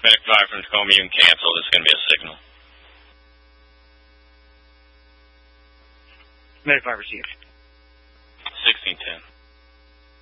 Medic 5 from Tacoma, you can cancel. This is going to be a signal. Medic 5 received. 1610.